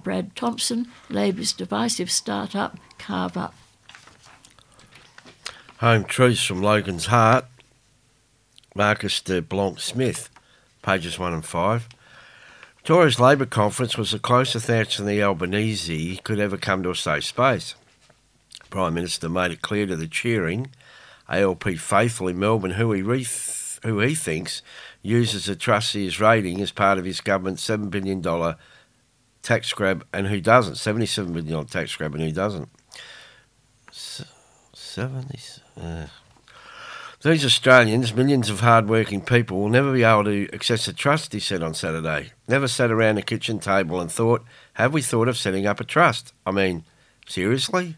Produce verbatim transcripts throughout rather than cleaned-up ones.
Brad Thompson, Labor's divisive start-up Carve-Up. Home Truths from Logan's Heart, Marcus de Blanc-Smith, pages one and five. Victoria's Labor Conference was the closest Anthony Albanese could ever come to a safe space. The Prime Minister made it clear to the cheering A L P faithful in Melbourne who he, re- who he thinks uses the trustees' rating as part of his government's seven billion dollars tax grab and who doesn't. seventy-seven billion dollars tax grab and who doesn't. seventy uh. These Australians, millions of hard-working people, will never be able to access a trust, he said on Saturday. Never sat around a kitchen table and thought, have we thought of setting up a trust? I mean, seriously?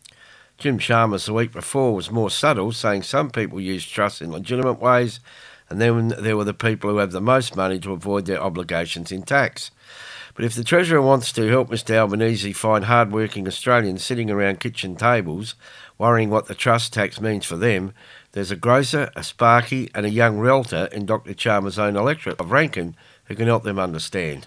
Jim Chalmers the week before was more subtle, saying some people use trusts in legitimate ways, and then there were the people who have the most money to avoid their obligations in tax. But if the Treasurer wants to help Mister Albanese find hard-working Australians sitting around kitchen tables, worrying what the trust tax means for them, there's a grocer, a sparky and a young realtor in Doctor Chalmers' own electorate of Rankin who can help them understand.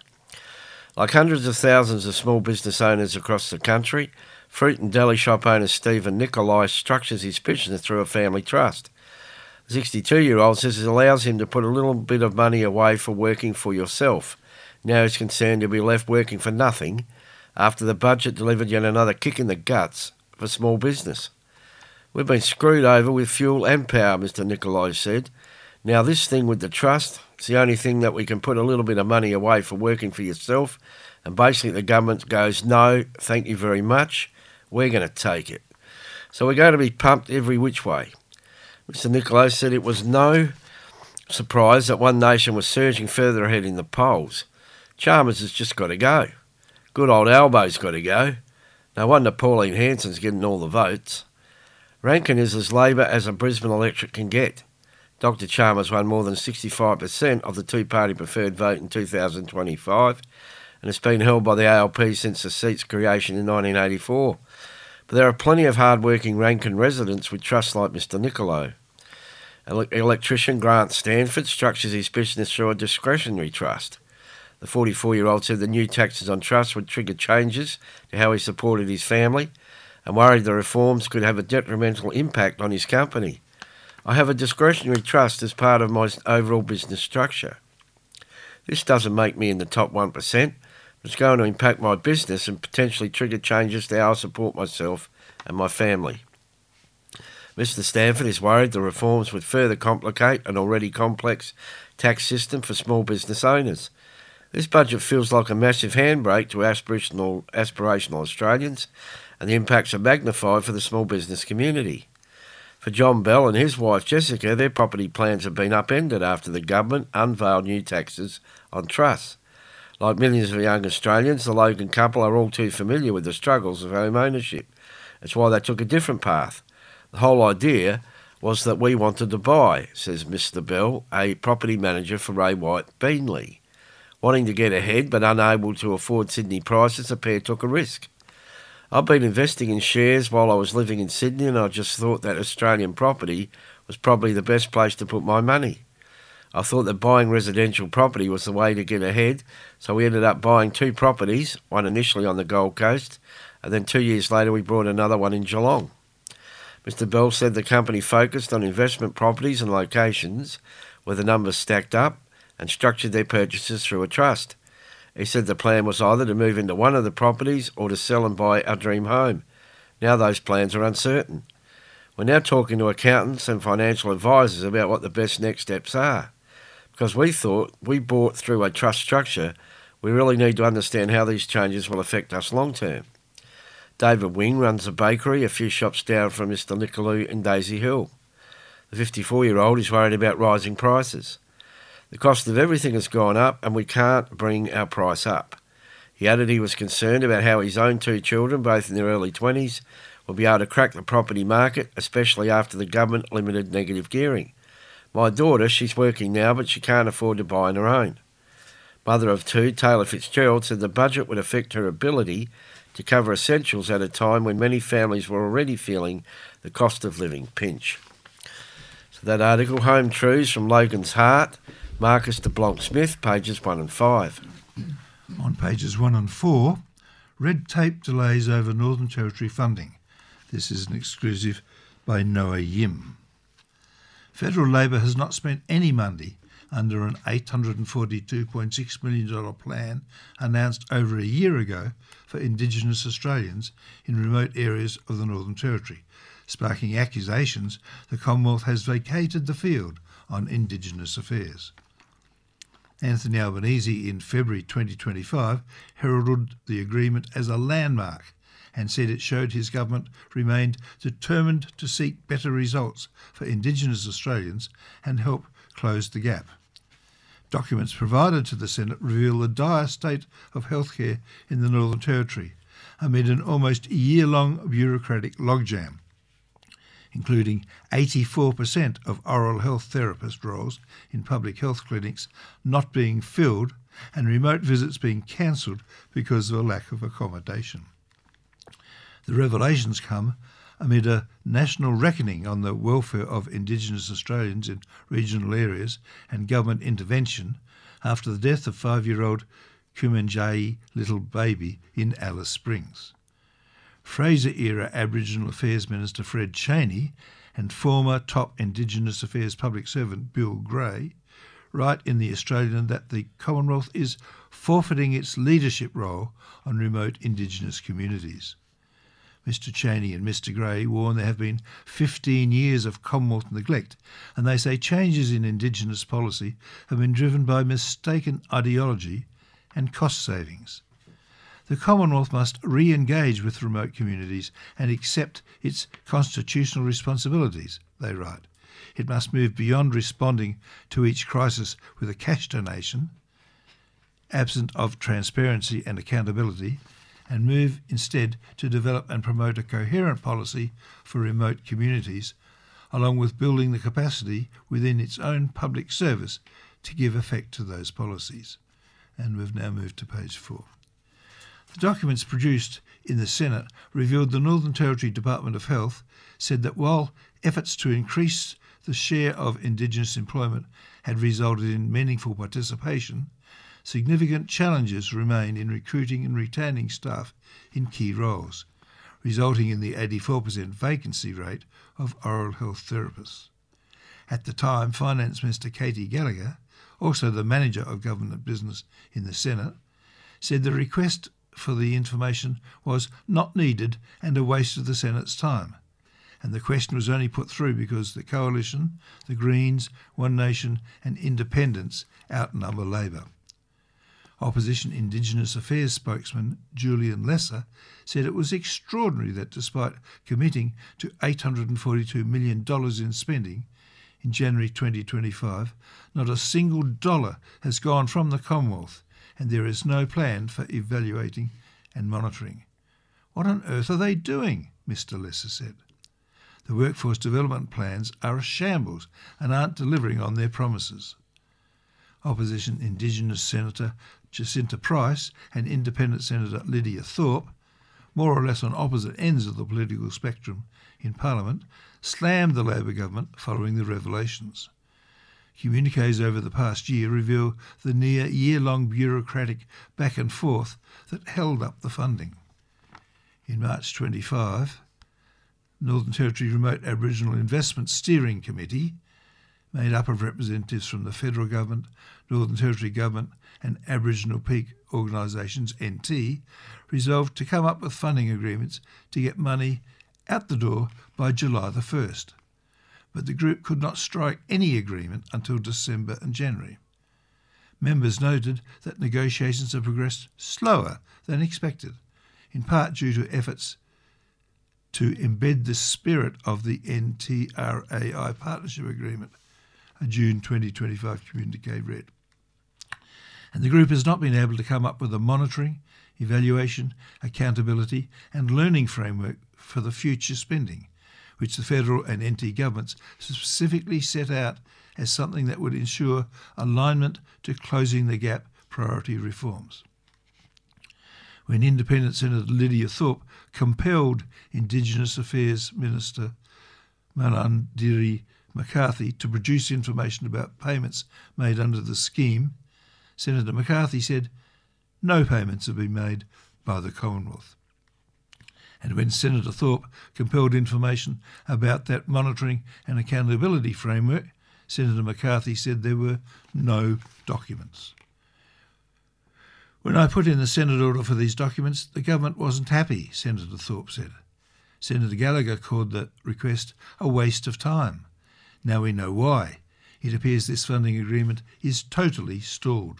Like hundreds of thousands of small business owners across the country, fruit and deli shop owner Stephen Nicolai structures his business through a family trust. The sixty-two-year-old says it allows him to put a little bit of money away for working for yourself. Now he's concerned he'll be left working for nothing after the budget delivered yet another kick in the guts for small business. We've been screwed over with fuel and power, Mister Nicolai said. Now this thing with the trust, it's the only thing that we can put a little bit of money away for working for yourself, and basically the government goes, no, thank you very much, we're going to take it. So we're going to be pumped every which way. Mister Nicolai said it was no surprise that One Nation was surging further ahead in the polls. Chalmers has just got to go. Good old Albo's got to go. No wonder Pauline Hanson's getting all the votes. Rankin is as Labor as a Brisbane electorate can get. Doctor Chalmers won more than sixty-five percent of the two-party preferred vote in two thousand twenty-five and has been held by the A L P since the seat's creation in nineteen eighty-four. But there are plenty of hard-working Rankin residents with trusts like Mister Nicolai. Electrician Grant Stanford structures his business through a discretionary trust. The forty-four-year-old said the new taxes on trusts would trigger changes to how he supported his family and worried the reforms could have a detrimental impact on his company. I have a discretionary trust as part of my overall business structure. This doesn't make me in the top one percent, but it's going to impact my business and potentially trigger changes to how I support myself and my family. Mister Stanford is worried the reforms would further complicate an already complex tax system for small business owners. This budget feels like a massive handbrake to aspirational, aspirational Australians, and the impacts are magnified for the small business community. For John Bell and his wife Jessica, their property plans have been upended after the government unveiled new taxes on trusts. Like millions of young Australians, the Logan couple are all too familiar with the struggles of home ownership. That's why they took a different path. The whole idea was that we wanted to buy, says Mister Bell, a property manager for Ray White Beanley. Wanting to get ahead but unable to afford Sydney prices, the pair took a risk. I've been investing in shares while I was living in Sydney, and I just thought that Australian property was probably the best place to put my money. I thought that buying residential property was the way to get ahead, so we ended up buying two properties, one initially on the Gold Coast, and then two years later we bought another one in Geelong. Mister Bell said the company focused on investment properties and locations where the numbers stacked up and structured their purchases through a trust. He said the plan was either to move into one of the properties or to sell and buy our dream home. Now those plans are uncertain. We're now talking to accountants and financial advisors about what the best next steps are. Because we thought we bought through a trust structure, we really need to understand how these changes will affect us long term. David Wing runs a bakery a few shops down from Mister Nicolai in Daisy Hill. The fifty-four-year-old is worried about rising prices. The cost of everything has gone up and we can't bring our price up. He added he was concerned about how his own two children, both in their early twenties, will be able to crack the property market, especially after the government limited negative gearing. My daughter, she's working now, but she can't afford to buy on her own. Mother of two, Taylor Fitzgerald, said the budget would affect her ability to cover essentials at a time when many families were already feeling the cost of living pinch. So that article, Home Truths from Logan's Heart, Marcus de Blanc-Smith, pages one and five. On pages one and four, Red tape delays over Northern Territory funding. This is an exclusive by Noah Yim. Federal Labor has not spent any money under an eight hundred forty-two point six million dollars plan announced over a year ago for Indigenous Australians in remote areas of the Northern Territory, sparking accusations the Commonwealth has vacated the field on Indigenous affairs. Anthony Albanese in February twenty twenty-five heralded the agreement as a landmark and said it showed his government remained determined to seek better results for Indigenous Australians and help close the gap. Documents provided to the Senate reveal the dire state of healthcare in the Northern Territory amid an almost year-long bureaucratic logjam, including eighty-four percent of oral health therapist roles in public health clinics not being filled and remote visits being cancelled because of a lack of accommodation. The revelations come amid a national reckoning on the welfare of Indigenous Australians in regional areas and government intervention after the death of five-year-old Kumanjayi little baby in Alice Springs. Fraser-era Aboriginal Affairs Minister Fred Chaney and former top Indigenous Affairs public servant Bill Gray write in The Australian that the Commonwealth is forfeiting its leadership role on remote Indigenous communities. Mister Chaney and Mister Gray warn there have been fifteen years of Commonwealth neglect, and they say changes in Indigenous policy have been driven by mistaken ideology and cost savings. The Commonwealth must re-engage with remote communities and accept its constitutional responsibilities, they write. It must move beyond responding to each crisis with a cash donation, absent of transparency and accountability, and move instead to develop and promote a coherent policy for remote communities, along with building the capacity within its own public service to give effect to those policies. And we've now moved to page four. The documents produced in the Senate revealed the Northern Territory Department of Health said that while efforts to increase the share of Indigenous employment had resulted in meaningful participation, significant challenges remain in recruiting and retaining staff in key roles, resulting in the eighty-four percent vacancy rate of oral health therapists. At the time, Finance Minister Katie Gallagher, also the manager of government business in the Senate, said the request for the information was not needed and a waste of the Senate's time, and the question was only put through because the Coalition, the Greens, One Nation and Independents outnumber Labor. Opposition Indigenous Affairs spokesman Julian Lesser said it was extraordinary that despite committing to eight hundred forty-two million dollars in spending in January twenty twenty-five, not a single dollar has gone from the Commonwealth, and there is no plan for evaluating and monitoring. What on earth are they doing? Mister Lesser said. The workforce development plans are a shambles and aren't delivering on their promises. Opposition Indigenous Senator Jacinta Price and Independent Senator Lydia Thorpe, more or less on opposite ends of the political spectrum in Parliament, slammed the Labor government following the revelations. Communiques over the past year reveal the near year-long bureaucratic back and forth that held up the funding. In March twenty-five, Northern Territory Remote Aboriginal Investment Steering Committee, made up of representatives from the Federal Government, Northern Territory Government and Aboriginal Peak Organisations, N T, resolved to come up with funding agreements to get money out the door by July the first. But the group could not strike any agreement until December and January. Members noted that negotiations have progressed slower than expected, in part due to efforts to embed the spirit of the N T R A I Partnership Agreement, a June twenty twenty-five communique read. And the group has not been able to come up with a monitoring, evaluation, accountability and learning framework for the future spending, which the federal and N T governments specifically set out as something that would ensure alignment to closing the gap priority reforms. When Independent Senator Lydia Thorpe compelled Indigenous Affairs Minister Malarndirri McCarthy to produce information about payments made under the scheme, Senator McCarthy said, "No payments have been made by the Commonwealth. And when Senator Thorpe compelled information about that monitoring and accountability framework, Senator McCarthy said there were no documents. When I put in the Senate order for these documents, the government wasn't happy, Senator Thorpe said. Senator Gallagher called the request a waste of time. Now we know why. It appears this funding agreement is totally stalled.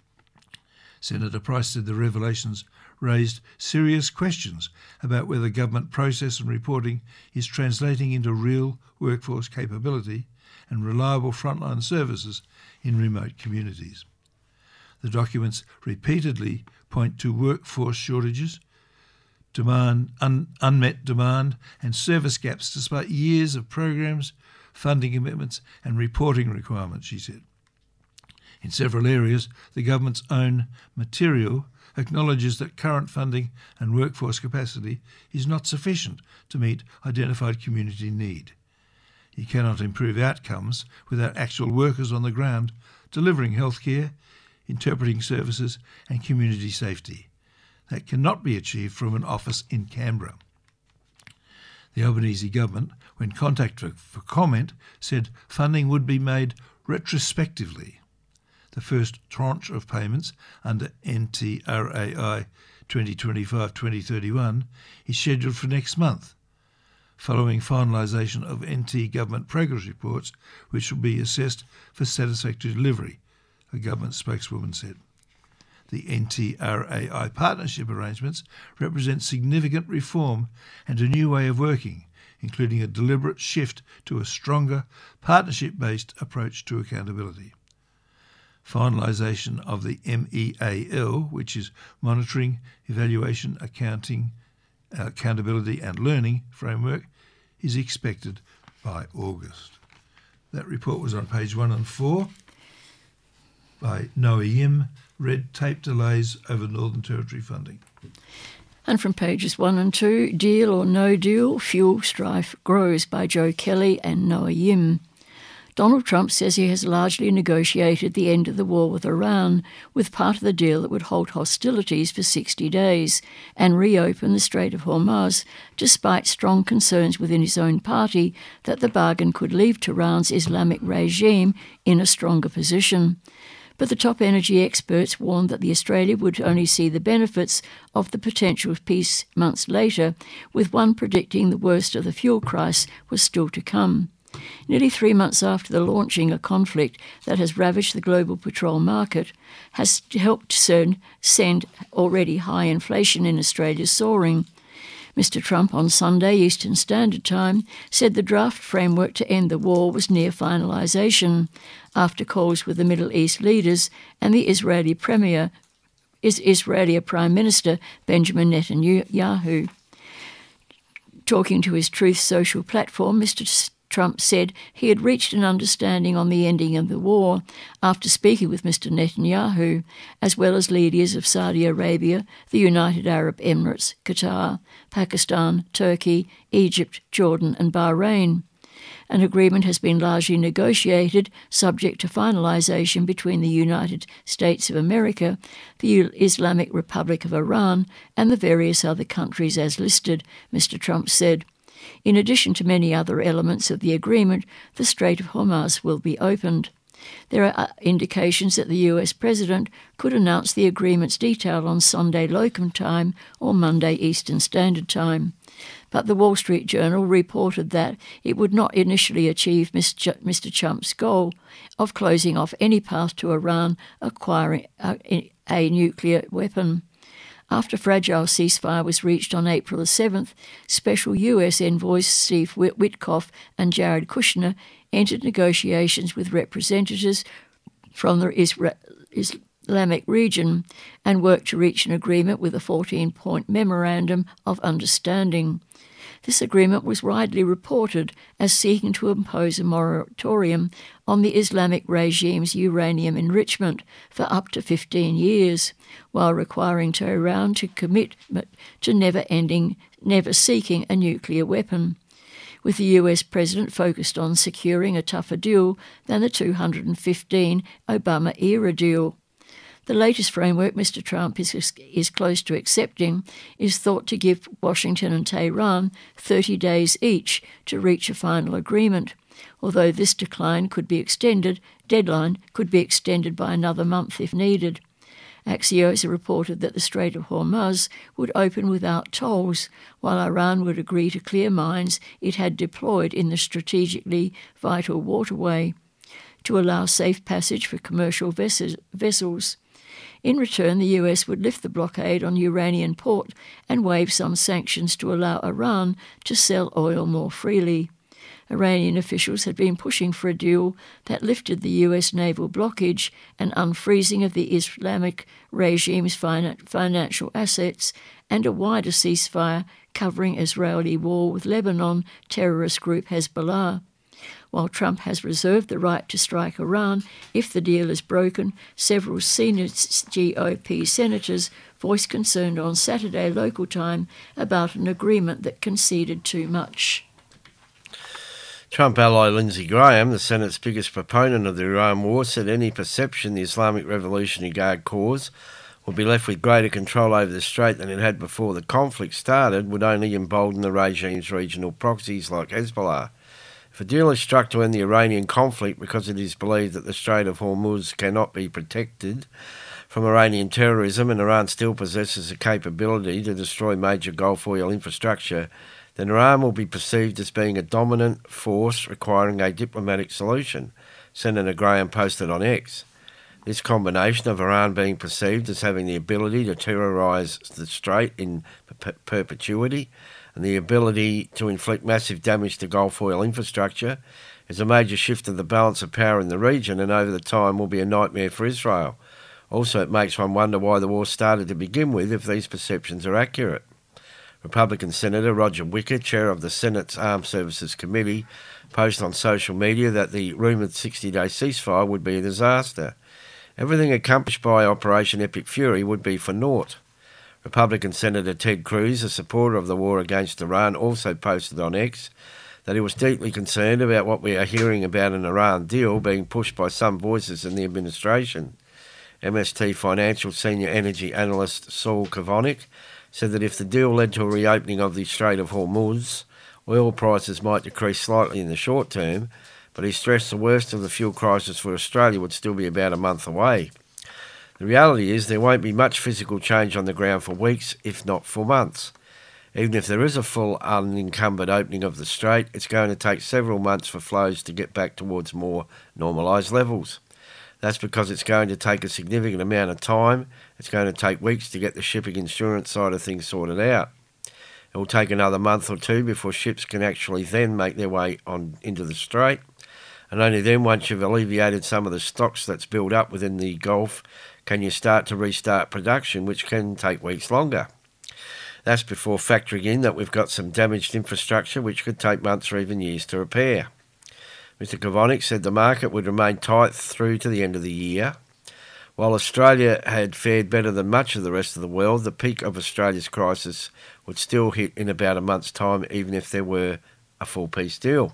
Senator Price said the revelations raised serious questions about whether government process and reporting is translating into real workforce capability and reliable frontline services in remote communities. The documents repeatedly point to workforce shortages, demand, un, unmet demand and service gaps despite years of programs, funding commitments and reporting requirements, she said. In several areas, the government's own material acknowledges that current funding and workforce capacity is not sufficient to meet identified community need. You cannot improve outcomes without actual workers on the ground delivering healthcare, interpreting services and community safety. That cannot be achieved from an office in Canberra. The Albanese government, when contacted for comment, said funding would be made retrospectively. The first tranche of payments under N T R A I twenty twenty-five to twenty thirty-one is scheduled for next month, following finalisation of N T government progress reports, which will be assessed for satisfactory delivery, a government spokeswoman said. The N T R A I partnership arrangements represent significant reform and a new way of working, including a deliberate shift to a stronger partnership-based approach to accountability. Finalisation of the M E A L, which is Monitoring, Evaluation, Accounting, Accountability and Learning Framework, is expected by August. That report was on page one and four by Noah Yim, Red Tape Delays over Northern Territory Funding. And from pages one and two, Deal or No Deal, Fuel Strife Grows by Joe Kelly and Noah Yim. Donald Trump says he has largely negotiated the end of the war with Iran, with part of the deal that would halt hostilities for sixty days and reopen the Strait of Hormuz, despite strong concerns within his own party that the bargain could leave Tehran's Islamic regime in a stronger position. But the top energy experts warned that the Australia would only see the benefits of the potential peace months later, with one predicting the worst of the fuel crisis was still to come. Nearly three months after the launching, a conflict that has ravaged the global petrol market has helped send, send already high inflation in Australia soaring. Mister Trump on Sunday Eastern Standard Time said the draft framework to end the war was near finalisation after calls with the Middle East leaders and the Israeli Premier, is Israeli Prime Minister Benjamin Netanyahu. Talking to his Truth Social platform, Mister Trump said he had reached an understanding on the ending of the war after speaking with Mister Netanyahu, as well as leaders of Saudi Arabia, the United Arab Emirates, Qatar, Pakistan, Turkey, Egypt, Jordan and Bahrain. An agreement has been largely negotiated, subject to finalisation between the United States of America, the Islamic Republic of Iran and the various other countries as listed, Mister Trump said. In addition to many other elements of the agreement, the Strait of Hormuz will be opened. There are indications that the U S President could announce the agreement's detail on Sunday local time or Monday Eastern Standard Time. But the Wall Street Journal reported that it would not initially achieve Mister Trump's goal of closing off any path to Iran acquiring a, a nuclear weapon. After fragile ceasefire was reached on April the seventh, Special U S Envoys Steve Witkoff and Jared Kushner entered negotiations with representatives from the Isra- Islamic region and worked to reach an agreement with a fourteen-point memorandum of understanding. This agreement was widely reported as seeking to impose a moratorium on the Islamic regime's uranium enrichment for up to fifteen years, while requiring Tehran to commit to never ending, never seeking a nuclear weapon, with the U S President focused on securing a tougher deal than the two thousand fifteen Obama-era deal. The latest framework Mister Trump is, is close to accepting is thought to give Washington and Tehran thirty days each to reach a final agreement. Although this decline could be extended, deadline could be extended by another month if needed. Axios reported that the Strait of Hormuz would open without tolls, while Iran would agree to clear mines it had deployed in the strategically vital waterway to allow safe passage for commercial vessels. In return, the U S would lift the blockade on Iranian port and waive some sanctions to allow Iran to sell oil more freely. Iranian officials had been pushing for a deal that lifted the U S naval blockage and unfreezing of the Islamic regime's financial assets and a wider ceasefire covering Israeli war with Lebanon terrorist group Hezbollah. While Trump has reserved the right to strike Iran if the deal is broken, several senior G O P senators voiced concern on Saturday local time about an agreement that conceded too much. Trump ally Lindsey Graham, the Senate's biggest proponent of the Iran war, said any perception the Islamic Revolutionary Guard cause would be left with greater control over the strait than it had before the conflict started would only embolden the regime's regional proxies like Hezbollah. If a deal is struck to end the Iranian conflict because it is believed that the Strait of Hormuz cannot be protected from Iranian terrorism and Iran still possesses the capability to destroy major Gulf oil infrastructure, then Iran will be perceived as being a dominant force requiring a diplomatic solution, Senator Graham posted on X. This combination of Iran being perceived as having the ability to terrorise the strait in per- perpetuity and the ability to inflict massive damage to Gulf oil infrastructure is a major shift of the balance of power in the region and over the time will be a nightmare for Israel. Also, it makes one wonder why the war started to begin with if these perceptions are accurate. Republican Senator Roger Wicker, chair of the Senate's Armed Services Committee, posted on social media that the rumoured sixty-day ceasefire would be a disaster. Everything accomplished by Operation Epic Fury would be for naught. Republican Senator Ted Cruz, a supporter of the war against Iran, also posted on X that he was deeply concerned about what we are hearing about an Iran deal being pushed by some voices in the administration. M S T Financial Senior Energy Analyst Saul Kavonik said that if the deal led to a reopening of the Strait of Hormuz, oil prices might decrease slightly in the short term, but he stressed the worst of the fuel crisis for Australia would still be about a month away. The reality is there won't be much physical change on the ground for weeks, if not for months. Even if there is a full unencumbered opening of the strait, it's going to take several months for flows to get back towards more normalised levels. That's because it's going to take a significant amount of time. It's going to take weeks to get the shipping insurance side of things sorted out. It will take another month or two before ships can actually then make their way on into the strait. And only then, once you've alleviated some of the stocks that's built up within the Gulf, can you start to restart production, which can take weeks longer. That's before factoring in that we've got some damaged infrastructure which could take months or even years to repair. Mister Kavonik said the market would remain tight through to the end of the year. While Australia had fared better than much of the rest of the world, the peak of Australia's crisis would still hit in about a month's time, even if there were a full peace deal.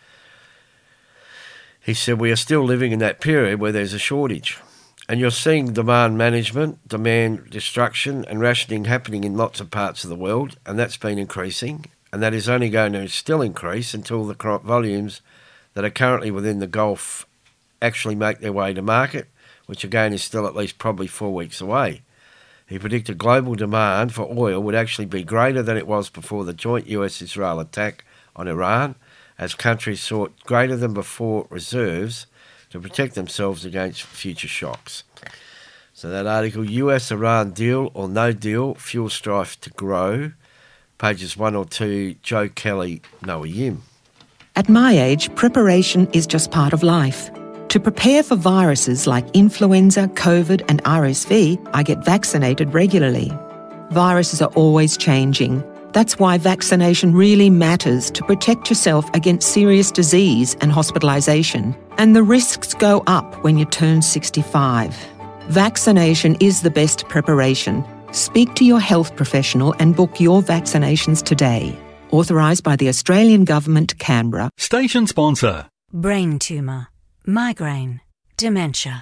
He said, we are still living in that period where there's a shortage. And you're seeing demand management, demand destruction and rationing happening in lots of parts of the world, and that's been increasing, and that is only going to still increase until the crop volumes that are currently within the Gulf actually make their way to market, which again is still at least probably four weeks away. He predicted global demand for oil would actually be greater than it was before the joint U S Israel attack on Iran, as countries sought greater than before reserves to protect themselves against future shocks. So that article, U S Iran deal or no deal, fuel strife to grow, pages one or two, Joe Kelly, Noah Yim. At my age, preparation is just part of life. To prepare for viruses like influenza, COVID and R S V, I get vaccinated regularly. Viruses are always changing. That's why vaccination really matters to protect yourself against serious disease and hospitalisation. And the risks go up when you turn sixty-five. Vaccination is the best preparation. Speak to your health professional and book your vaccinations today. Authorised by the Australian Government, Canberra. Station sponsor. Brain tumour, migraine, dementia.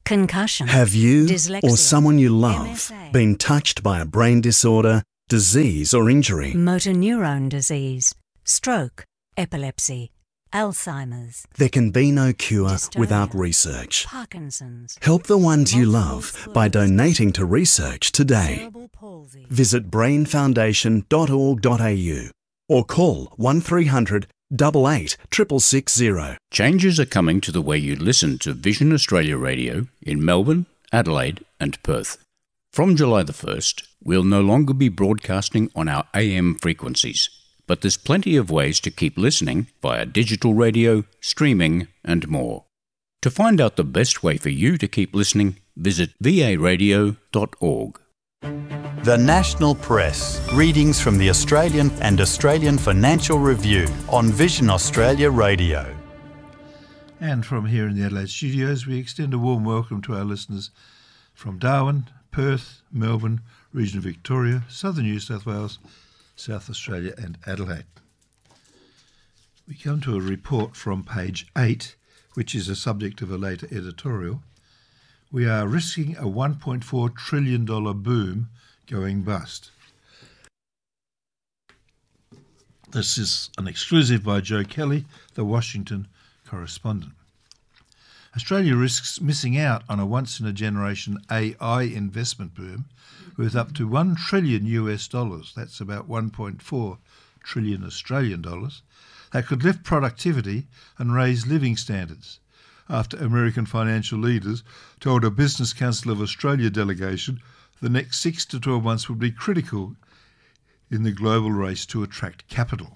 concussion. Have you dyslexia, or someone you love M S A, been touched by a brain disorder, disease or injury? motor neurone disease, stroke, epilepsy, Alzheimer's, There can be no cure Dystonia, without research. Parkinson's, Help the ones you multiple love by sclerosis, donating to research today. cerebral palsy. Visit brain foundation dot org dot a u or call one three hundred, eight eight, six six zero. Changes are coming to the way you listen to Vision Australia Radio in Melbourne, Adelaide and Perth. From July the first, we'll no longer be broadcasting on our A M frequencies, but there's plenty of ways to keep listening via digital radio, streaming and more. To find out the best way for you to keep listening, visit v a radio dot org. The National Press. Readings from the Australian and Australian Financial Review on Vision Australia Radio. And from here in the Adelaide studios, we extend a warm welcome to our listeners from Darwin, Perth, Melbourne, region of Victoria, southern New South Wales, South Australia and Adelaide. We come to a report from page eight, which is a subject of a later editorial. We are risking a one point four trillion dollars boom going bust. This is an exclusive by Joe Kelly, the Washington correspondent. Australia risks missing out on a once-in-a-generation A I investment boom with up to one trillion U S dollars, that's about one point four trillion Australian dollars, that could lift productivity and raise living standards, after American financial leaders told a Business Council of Australia delegation the next six to twelve months would be critical in the global race to attract capital.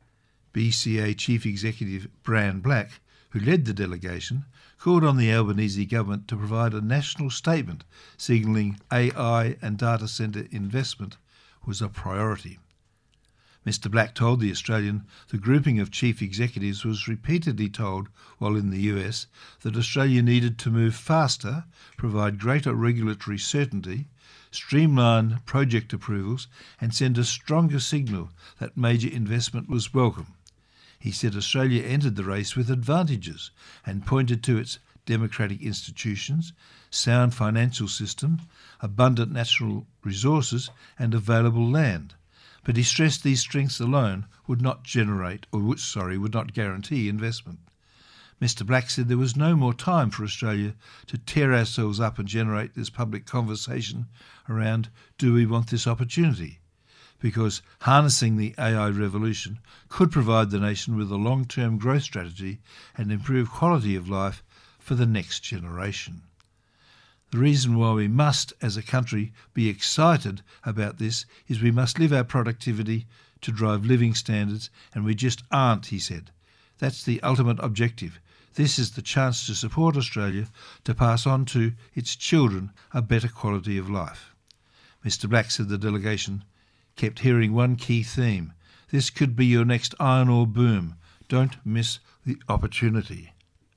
B C A Chief Executive Brian Black, who led the delegation, called on the Albanese government to provide a national statement signalling A I and data centre investment was a priority. Mister Black told the Australian the grouping of chief executives was repeatedly told while in the U S that Australia needed to move faster, provide greater regulatory certainty, streamline project approvals and send a stronger signal that major investment was welcome. He said Australia entered the race with advantages and pointed to its democratic institutions, sound financial system, abundant natural resources and available land. But he stressed these strengths alone would not generate, or would, sorry, would not guarantee investment. Mister Black said there was no more time for Australia to tear ourselves up and generate this public conversation around, do we want this opportunity? Because harnessing the A I revolution could provide the nation with a long-term growth strategy and improve quality of life for the next generation. The reason why we must, as a country, be excited about this is we must live our productivity to drive living standards, and we just aren't, he said. That's the ultimate objective. This is the chance to support Australia to pass on to its children a better quality of life. Mister Black said the delegation kept hearing one key theme. This could be your next iron ore boom. Don't miss the opportunity.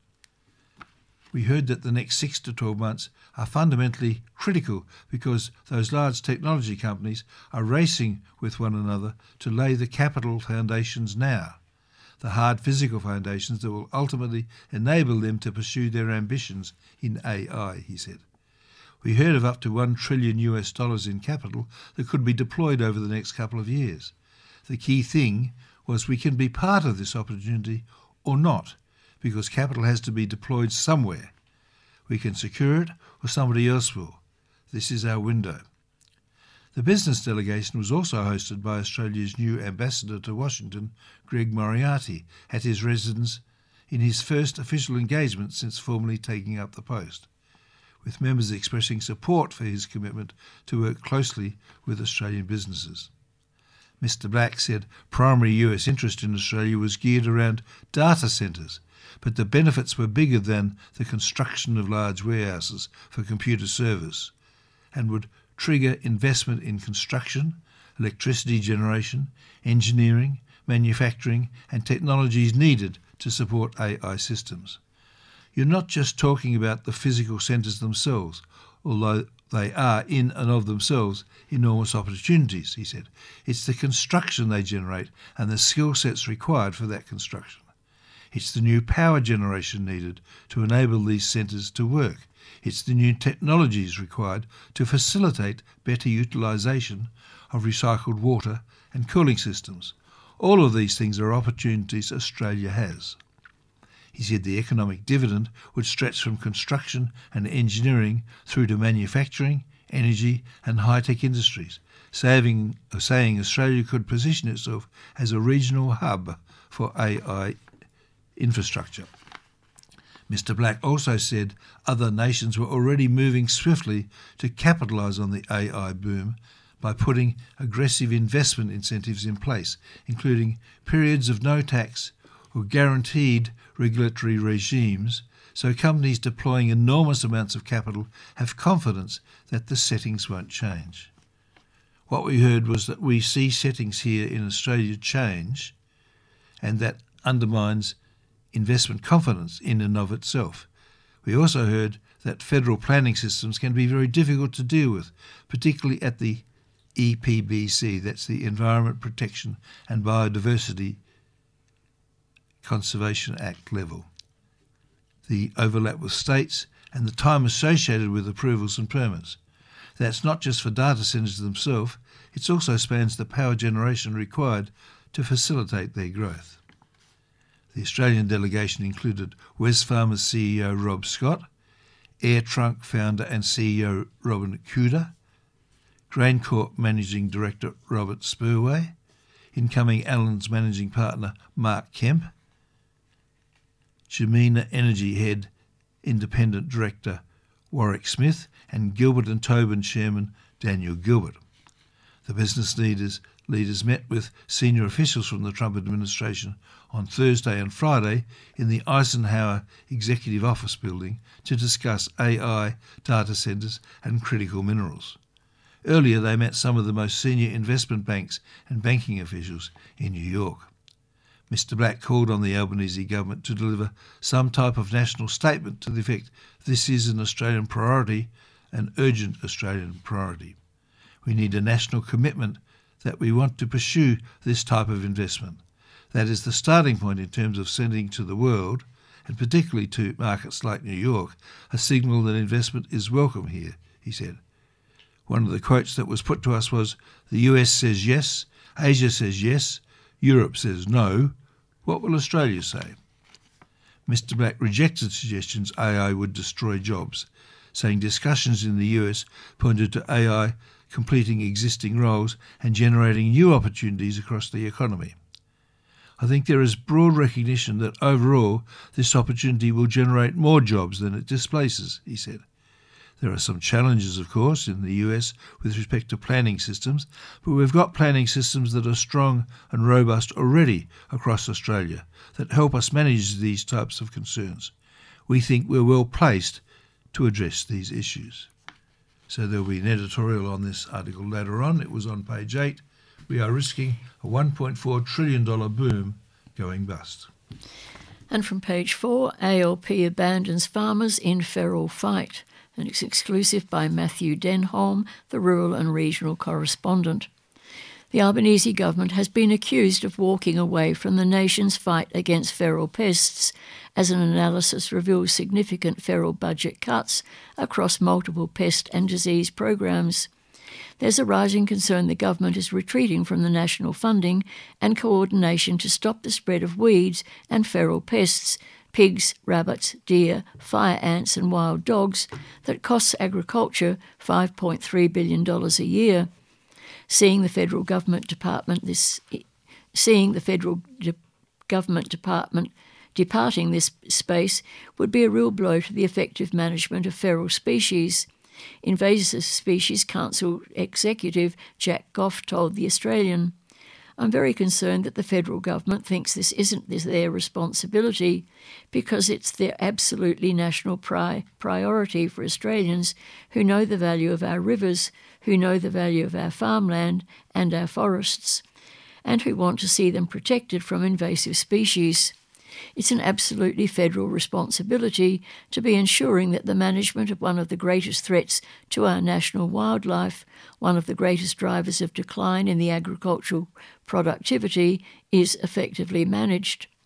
We heard that the next six to twelve months are fundamentally critical because those large technology companies are racing with one another to lay the capital foundations now, the hard physical foundations that will ultimately enable them to pursue their ambitions in A I, he said. We heard of up to one trillion U S dollars in capital that could be deployed over the next couple of years. The key thing was we can be part of this opportunity or not, because capital has to be deployed somewhere. We can secure it or somebody else will. This is our window. The business delegation was also hosted by Australia's new ambassador to Washington, Greg Moriarty, at his residence in his first official engagement since formally taking up the post, with members expressing support for his commitment to work closely with Australian businesses. Mister Black said primary U S interest in Australia was geared around data centres, but the benefits were bigger than the construction of large warehouses for computer servers, and would trigger investment in construction, electricity generation, engineering, manufacturing and technologies needed to support A I systems. You're not just talking about the physical centres themselves, although they are in and of themselves enormous opportunities, he said. It's the construction they generate and the skill sets required for that construction. It's the new power generation needed to enable these centres to work, It's the new technologies required to facilitate better utilisation of recycled water and cooling systems. All of these things are opportunities Australia has. He said the economic dividend would stretch from construction and engineering through to manufacturing, energy and high-tech industries, saving, saying Australia could position itself as a regional hub for A I infrastructure. Mister Black also said other nations were already moving swiftly to capitalise on the A I boom by putting aggressive investment incentives in place, including periods of no tax or guaranteed regulatory regimes, so companies deploying enormous amounts of capital have confidence that the settings won't change. What we heard was that we see settings here in Australia change, and that undermines investment confidence in and of itself. We also heard that federal planning systems can be very difficult to deal with, particularly at the E P B C, that's the Environment Protection and Biodiversity Conservation Act level, the overlap with states and the time associated with approvals and permits. That's not just for data centres themselves, it also spans the power generation required to facilitate their growth. The Australian delegation included Wesfarmers C E O Rob Scott, AirTrunk founder and C E O Robin Kuda, GrainCorp Managing Director Robert Spurway, incoming Allen's Managing Partner Mark Kemp, Jemena Energy Head Independent Director Warwick Smith, and Gilbert and Tobin Chairman Daniel Gilbert. The business leaders leaders met with senior officials from the Trump administration on Thursday and Friday in the Eisenhower Executive Office building to discuss A I, data centres and critical minerals. Earlier they met some of the most senior investment banks and banking officials in New York. Mister Black called on the Albanese government to deliver some type of national statement to the effect this is an Australian priority, an urgent Australian priority. We need a national commitment that we want to pursue this type of investment. That is the starting point in terms of sending to the world, and particularly to markets like New York, a signal that investment is welcome here, he said. One of the quotes that was put to us was, "The U S says yes, Asia says yes, Europe says no. What will Australia say?" Mister Black rejected suggestions A I would destroy jobs, saying discussions in the U S pointed to A I completing existing roles and generating new opportunities across the economy. I think there is broad recognition that overall this opportunity will generate more jobs than it displaces, he said. There are some challenges, of course, in the U S with respect to planning systems, but we've got planning systems that are strong and robust already across Australia that help us manage these types of concerns. We think we're well placed to address these issues. So there will be an editorial on this article later on. It was on page eight. We are risking a one point four trillion dollars boom going bust. And from page four, A L P abandons farmers in feral fight. And it's exclusive by Matthew Denholm, the rural and regional correspondent. The Albanese government has been accused of walking away from the nation's fight against feral pests, as an analysis reveals significant feral budget cuts across multiple pest and disease programs. There's a rising concern the government is retreating from the national funding and coordination to stop the spread of weeds and feral pests, pigs, rabbits, deer, fire ants and wild dogs that costs agriculture five point three billion dollars a year. Seeing the federal government department this, seeing the federal de- government department departing this space would be a real blow to the effective management of feral species. Invasive Species Council Executive Jack Goff told The Australian, "I'm very concerned that the federal government thinks this isn't their responsibility because it's their absolutely national pri- priority for Australians who know the value of our rivers, who know the value of our farmland and our forests, and who want to see them protected from invasive species. It's an absolutely federal responsibility to be ensuring that the management of one of the greatest threats to our national wildlife, one of the greatest drivers of decline in the agricultural productivity, is effectively managed.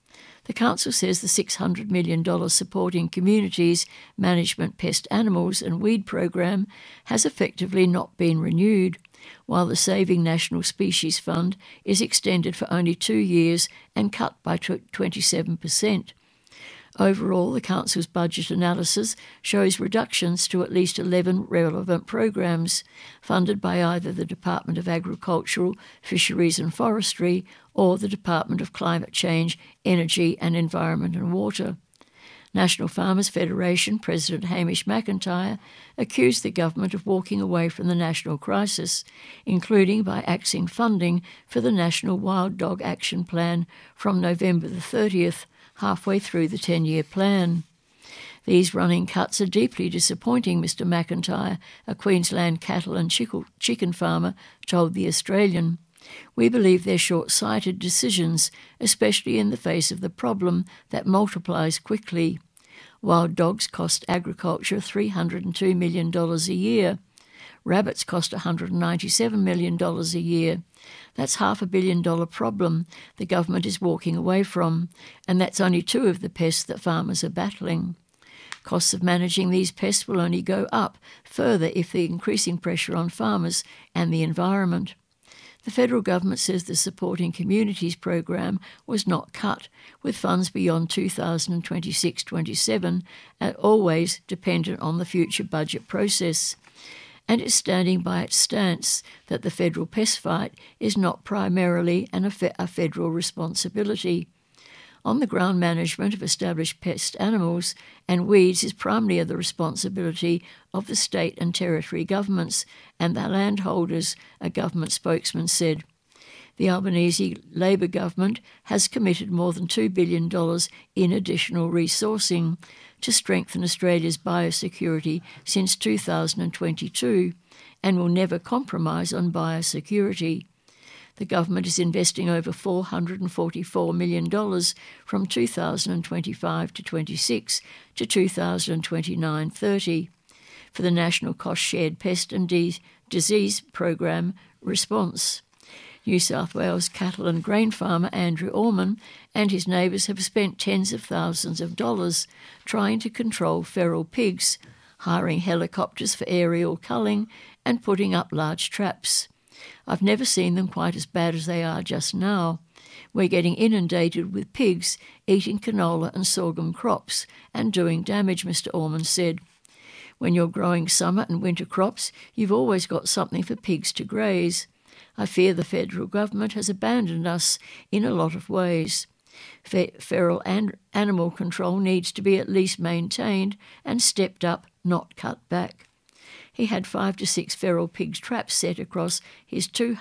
The council says the six hundred million dollars Supporting Communities Management Pest Animals and Weed program has effectively not been renewed, while the Saving National Species Fund is extended for only two years and cut by twenty-seven percent. Overall, the Council's budget analysis shows reductions to at least eleven relevant programs, funded by either the Department of Agricultural, Fisheries and Forestry or the Department of Climate Change, Energy and Environment and Water. National Farmers Federation President Hamish McIntyre accused the government of walking away from the national crisis, including by axing funding for the National Wild Dog Action Plan from November the thirtieth, halfway through the ten-year plan. These running cuts are deeply disappointing, Mister McIntyre, a Queensland cattle and chicken farmer, told The Australian. We believe they're short-sighted decisions, especially in the face of the problem that multiplies quickly. Wild dogs cost agriculture three hundred two million dollars a year. Rabbits cost one hundred ninety-seven million dollars a year. That's half a billion dollar problem the government is walking away from, and that's only two of the pests that farmers are battling. Costs of managing these pests will only go up further if the increasing pressure on farmers and the environment. The federal government says the Supporting Communities program was not cut, with funds beyond two thousand twenty-six twenty-seven and always dependent on the future budget process, and is standing by its stance that the federal pest fight is not primarily an, a federal responsibility. On-the-ground management of established pest animals and weeds is primarily the responsibility of the state and territory governments and the landholders, a government spokesman said. The Albanese Labor government has committed more than two billion dollars in additional resourcing to strengthen Australia's biosecurity since two thousand twenty-two and will never compromise on biosecurity. The government is investing over four hundred forty-four million dollars from two thousand twenty-five to twenty-six to two thousand twenty-nine thirty for the National Cost Shared Pest and D- Disease Program response. New South Wales cattle and grain farmer Andrew Orman and his neighbours have spent tens of thousands of dollars trying to control feral pigs, hiring helicopters for aerial culling and putting up large traps. I've never seen them quite as bad as they are just now. We're getting inundated with pigs eating canola and sorghum crops and doing damage, Mister Orman said. When you're growing summer and winter crops, you've always got something for pigs to graze. I fear the federal government has abandoned us in a lot of ways. Fe- feral and animal control needs to be at least maintained and stepped up, not cut back. He had five to six feral pigs traps set across his two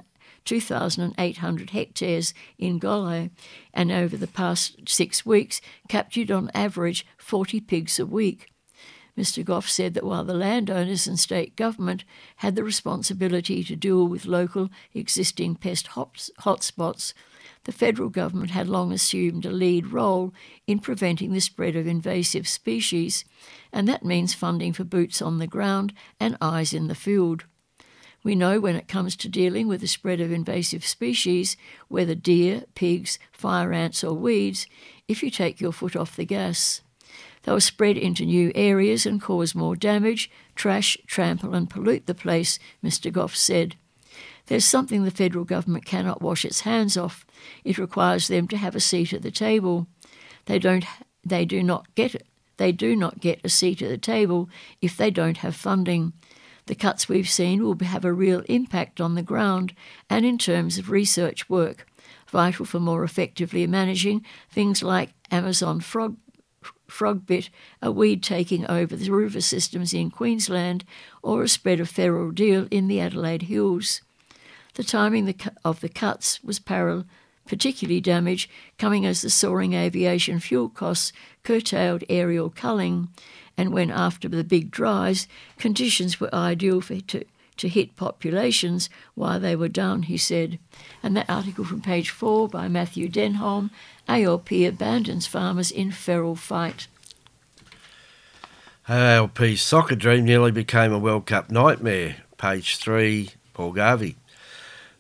thousand eight hundred hectares in Galway, and over the past six weeks captured on average forty pigs a week. Mister Goff said that while the landowners and state government had the responsibility to deal with local existing pest hotspots, the federal government had long assumed a lead role in preventing the spread of invasive species, and that means funding for boots on the ground and eyes in the field. We know when it comes to dealing with the spread of invasive species, whether deer, pigs, fire ants or weeds, if you take your foot off the gas. They'll spread into new areas and cause more damage, trash, trample and pollute the place, Mister Goff said. There's something the federal government cannot wash its hands off. It requires them to have a seat at the table. They don't. They do not get it. They do not get a seat at the table if they don't have funding. The cuts we've seen will have a real impact on the ground and in terms of research work, vital for more effectively managing things like Amazon frog. frogbit, a weed taking over the river systems in Queensland, or a spread of feral deer in the Adelaide Hills. The timing of the cuts was parallel, particularly damage coming as the soaring aviation fuel costs curtailed aerial culling, and when after the big dries, conditions were ideal for to, to hit populations while they were down, he said. And that article from page four by Matthew Denholm, A L P abandons farmers in feral fight. A L P's soccer dream nearly became a World Cup nightmare. Page three, Paul Garvey.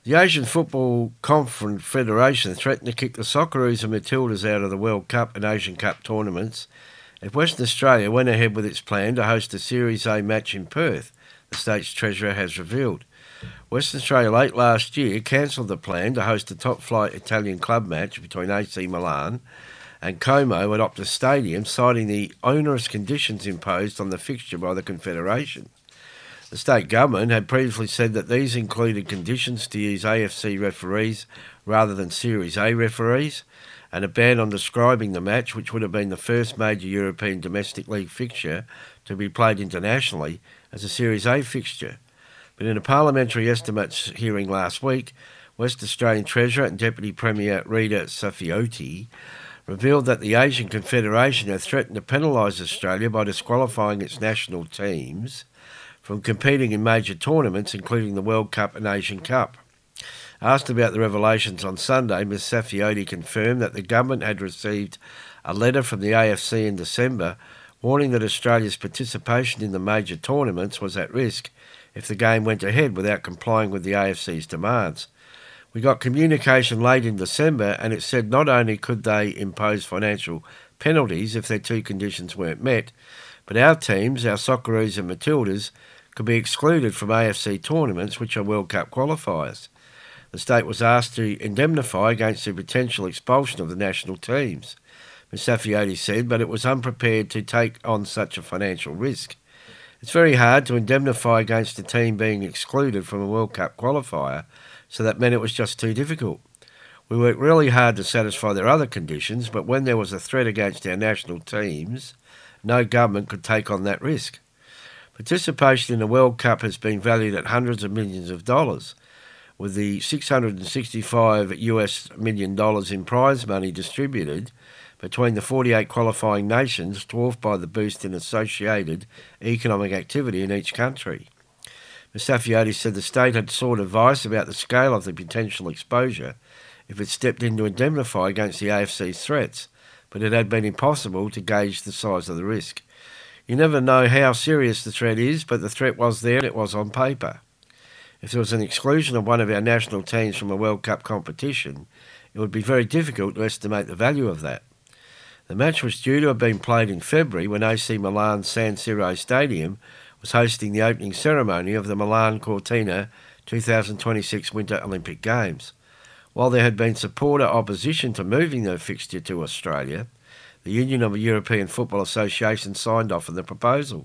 The Asian Football Confederation threatened to kick the Socceroos and Matildas out of the World Cup and Asian Cup tournaments if Western Australia went ahead with its plan to host a Series A match in Perth, the state's treasurer has revealed. Western Australia late last year cancelled the plan to host a top-flight Italian club match between A C Milan and Como at Optus Stadium, citing the onerous conditions imposed on the fixture by the Confederation. The state government had previously said that these included conditions to use A F C referees rather than Series A referees, and a ban on describing the match, which would have been the first major European domestic league fixture to be played internationally, as a Series A fixture. But in a parliamentary estimates hearing last week, West Australian Treasurer and Deputy Premier Rita Saffioti revealed that the Asian Confederation had threatened to penalise Australia by disqualifying its national teams from competing in major tournaments, including the World Cup and Asian Cup. Asked about the revelations on Sunday, Miz Saffioti confirmed that the government had received a letter from the A F C in December warning that Australia's participation in the major tournaments was at risk if the game went ahead without complying with the A F C's demands. We got communication late in December, and it said not only could they impose financial penalties if their two conditions weren't met, but our teams, our Socceroos and Matildas, could be excluded from A F C tournaments, which are World Cup qualifiers. The state was asked to indemnify against the potential expulsion of the national teams. Miz Saffioti said, but it was unprepared to take on such a financial risk. It's very hard to indemnify against a team being excluded from a World Cup qualifier, so that meant it was just too difficult. We worked really hard to satisfy their other conditions, but when there was a threat against our national teams, no government could take on that risk. Participation in the World Cup has been valued at hundreds of millions of dollars, with the six hundred sixty-five US million dollars in prize money distributed between the forty-eight qualifying nations, dwarfed by the boost in associated economic activity in each country. Miz Saffioti said the state had sought advice about the scale of the potential exposure if it stepped in to indemnify against the A F C's threats, but it had been impossible to gauge the size of the risk. You never know how serious the threat is, but the threat was there and it was on paper. If there was an exclusion of one of our national teams from a World Cup competition, it would be very difficult to estimate the value of that. The match was due to have been played in February when A C Milan's San Siro Stadium was hosting the opening ceremony of the Milan Cortina twenty twenty-six Winter Olympic Games. While there had been supporter opposition to moving the fixture to Australia, the Union of European Football Associations signed off on the proposal.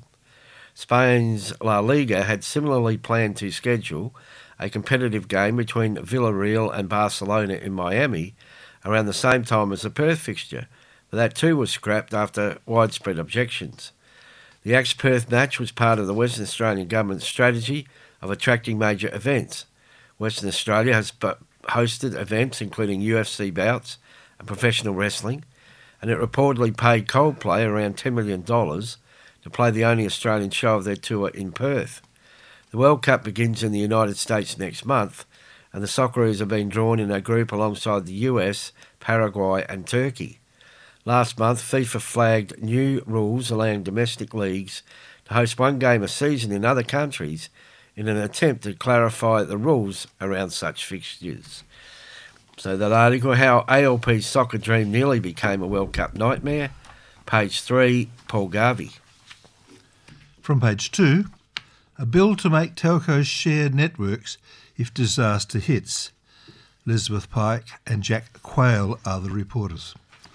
Spain's La Liga had similarly planned to schedule a competitive game between Villarreal and Barcelona in Miami around the same time as the Perth fixture, but that too was scrapped after widespread objections. The A C S Perth match was part of the Western Australian Government's strategy of attracting major events. Western Australia has hosted events including U F C bouts and professional wrestling, and it reportedly paid Coldplay around ten million dollars to play the only Australian show of their tour in Perth. The World Cup begins in the United States next month, and the Socceroos have been drawn in a group alongside the U S, Paraguay and Turkey. Last month, FIFA flagged new rules allowing domestic leagues to host one game a season in other countries in an attempt to clarify the rules around such fixtures. So that article, how A L P's soccer dream nearly became a World Cup nightmare. Page three, Paul Garvey. From page two, a bill to make telcos share networks if disaster hits. Elizabeth Pike and Jack Quayle are the reporters.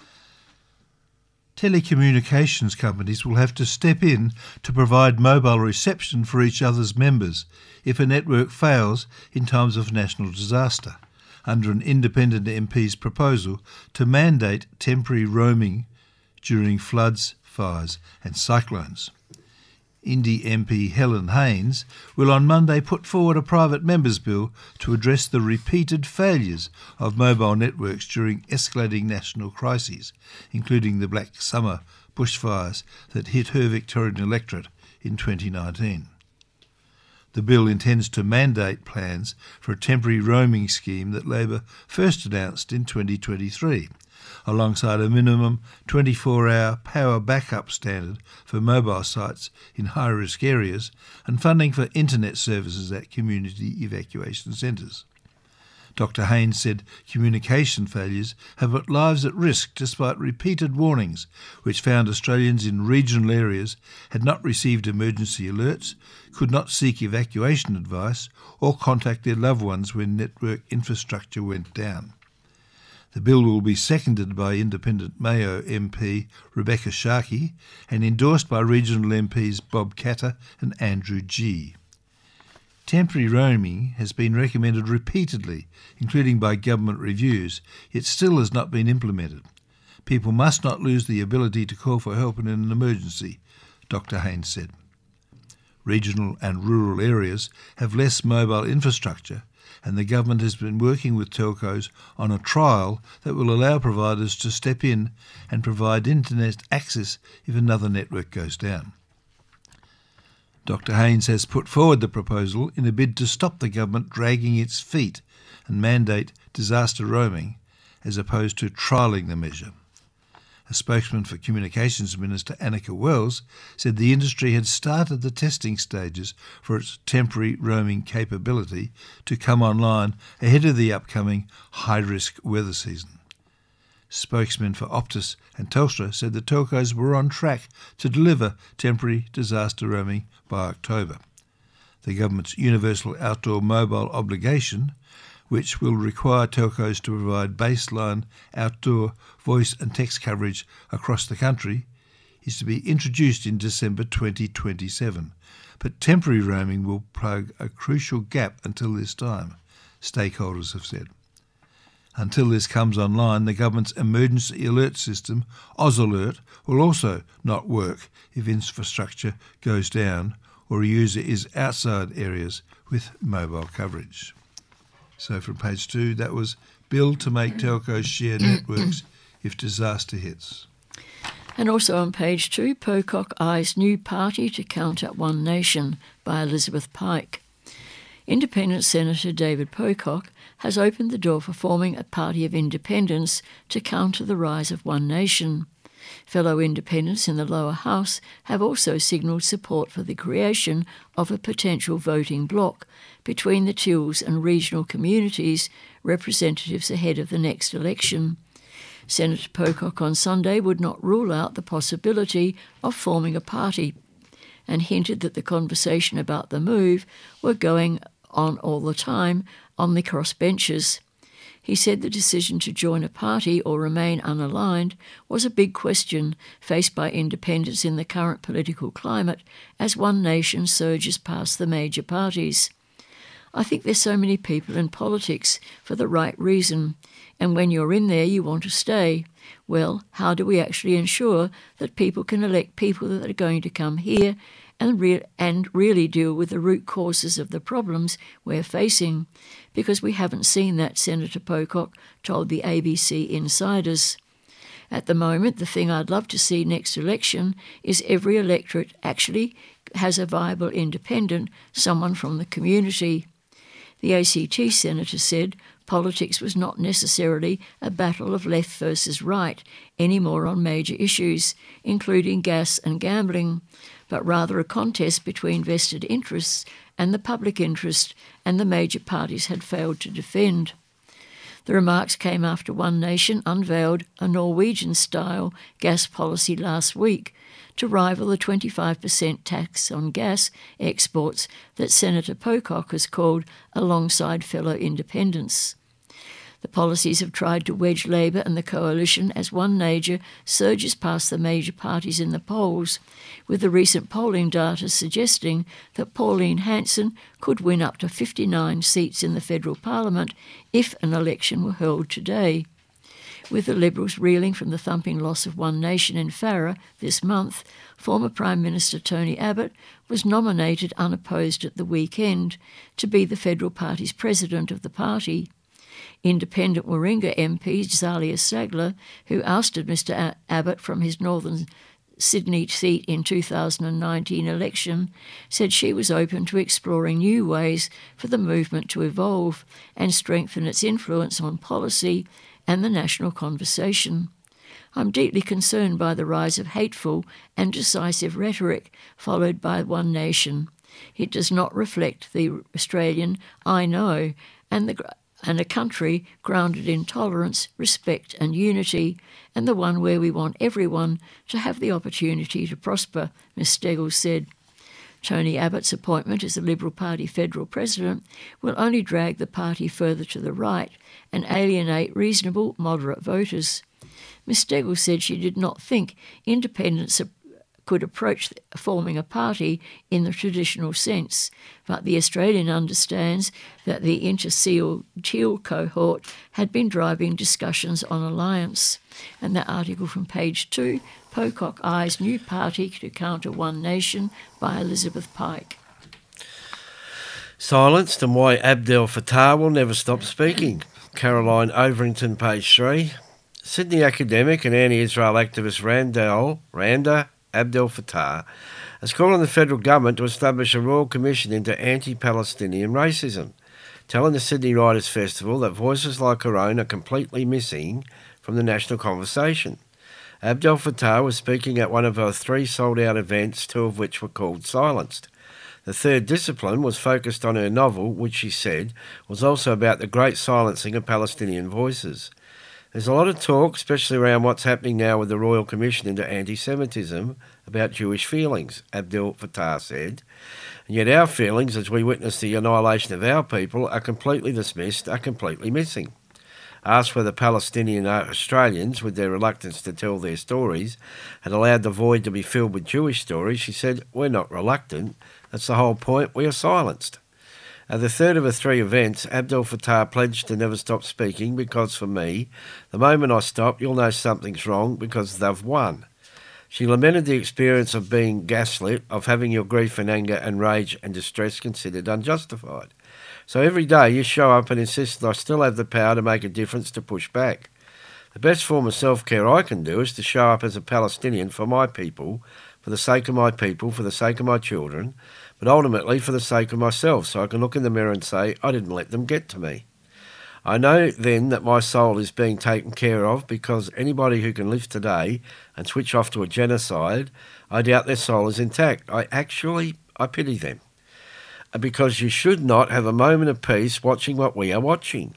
Telecommunications companies will have to step in to provide mobile reception for each other's members if a network fails in times of national disaster, under an independent M P's proposal to mandate temporary roaming during floods, fires and cyclones. Indie M P Helen Haines will on Monday put forward a private members' bill to address the repeated failures of mobile networks during escalating national crises, including the Black Summer bushfires that hit her Victorian electorate in twenty nineteen. The bill intends to mandate plans for a temporary roaming scheme that Labor first announced in twenty twenty-three, alongside a minimum twenty-four hour power backup standard for mobile sites in high-risk areas and funding for internet services at community evacuation centres. Doctor Haynes said communication failures have put lives at risk despite repeated warnings, which found Australians in regional areas had not received emergency alerts, could not seek evacuation advice, or contact their loved ones when network infrastructure went down. The bill will be seconded by Independent Mayo M P Rebecca Sharkey and endorsed by regional M Ps Bob Katter and Andrew Gee. Temporary roaming has been recommended repeatedly, including by government reviews, yet still has not been implemented. People must not lose the ability to call for help in an emergency, Doctor Haynes said. Regional and rural areas have less mobile infrastructure, and the government has been working with telcos on a trial that will allow providers to step in and provide internet access if another network goes down. Doctor Haynes has put forward the proposal in a bid to stop the government dragging its feet and mandate disaster roaming, as opposed to trialling the measure. A spokesman for Communications Minister Annika Wells said the industry had started the testing stages for its temporary roaming capability to come online ahead of the upcoming high-risk weather season. Spokesmen for Optus and Telstra said the telcos were on track to deliver temporary disaster roaming by October. The government's Universal Outdoor Mobile Obligation, which will require telcos to provide baseline outdoor voice and text coverage across the country, is to be introduced in December twenty twenty-seven. But temporary roaming will plug a crucial gap until this time, stakeholders have said. Until this comes online, the government's emergency alert system, AusAlert, will also not work if infrastructure goes down or a user is outside areas with mobile coverage. So from page two, that was Bill to make telcos share networks if disaster hits. And also on page two, Pocock eyes new party to counter One Nation by Elizabeth Pike. Independent Senator David Pocock has opened the door for forming a party of independents to counter the rise of One Nation. Fellow independents in the lower house have also signalled support for the creation of a potential voting bloc between the Tills and regional communities representatives ahead of the next election. Senator Pocock on Sunday would not rule out the possibility of forming a party and hinted that the conversation about the move were going on all the time on the crossbenches. He said the decision to join a party or remain unaligned was a big question faced by independents in the current political climate as One Nation surges past the major parties. I think there's so many people in politics for the right reason, and when you're in there you want to stay. Well, how do we actually ensure that people can elect people that are going to come here and, re- and really deal with the root causes of the problems we're facing? Because we haven't seen that, Senator Pocock told the A B C Insiders. At the moment, the thing I'd love to see next election is every electorate actually has a viable independent, someone from the community. The A C T senator said politics was not necessarily a battle of left versus right anymore on major issues, including gas and gambling, but rather a contest between vested interests and the public interest, and the major parties had failed to defend. The remarks came after One Nation unveiled a Norwegian-style gas policy last week to rival the twenty-five percent tax on gas exports that Senator Pocock has called alongside fellow independents. The policies have tried to wedge Labor and the coalition as One Nation surges past the major parties in the polls, with the recent polling data suggesting that Pauline Hanson could win up to fifty-nine seats in the federal parliament if an election were held today. With the Liberals reeling from the thumping loss of One Nation in Farrer this month, former Prime Minister Tony Abbott was nominated unopposed at the weekend to be the federal party's president of the party. Independent Warringah M P Zalia Sagler, who ousted Mr A- Abbott from his northern Sydney seat in two thousand nineteen election, said she was open to exploring new ways for the movement to evolve and strengthen its influence on policy and the national conversation. I'm deeply concerned by the rise of hateful and decisive rhetoric followed by One Nation. It does not reflect the Australian I know, and the and a country grounded in tolerance, respect and unity, and the one where we want everyone to have the opportunity to prosper, Miz Steggles said. Tony Abbott's appointment as the Liberal Party federal president will only drag the party further to the right and alienate reasonable, moderate voters. Miz Steggles said she did not think independents could approach forming a party in the traditional sense, but the Australian understands that the Interseal Teal cohort had been driving discussions on alliance. And that article from page two, Pocock Eyes New Party to Counter One Nation by Elizabeth Pike. Silenced and why Abdel Fattah will never stop speaking. Caroline Overington, page three. Sydney academic and anti-Israel activist Randall, Randa Abdel Fattah has called on the federal government to establish a royal commission into anti-Palestinian racism, telling the Sydney Writers' Festival that voices like her own are completely missing from the national conversation. Abdel Fattah was speaking at one of her three sold-out events, two of which were called Silenced. The third discipline was focused on her novel, which she said was also about the great silencing of Palestinian voices. There's a lot of talk, especially around what's happening now with the Royal Commission into anti-Semitism, about Jewish feelings, Abdel Fattah said. And yet our feelings, as we witness the annihilation of our people, are completely dismissed, are completely missing. Asked whether Palestinian Australians, with their reluctance to tell their stories, had allowed the void to be filled with Jewish stories, she said, "We're not reluctant. That's the whole point. We are silenced." At the third of the three events, Abdel Fattah pledged to never stop speaking because, for me, the moment I stop, you'll know something's wrong because they've won. She lamented the experience of being gaslit, of having your grief and anger and rage and distress considered unjustified. So every day you show up and insist that I still have the power to make a difference, to push back. The best form of self-care I can do is to show up as a Palestinian for my people, for the sake of my people, for the sake of my children, but ultimately for the sake of myself, so I can look in the mirror and say, I didn't let them get to me. I know then that my soul is being taken care of, because anybody who can live today and switch off to a genocide, I doubt their soul is intact. I actually, I pity them. Because you should not have a moment of peace watching what we are watching.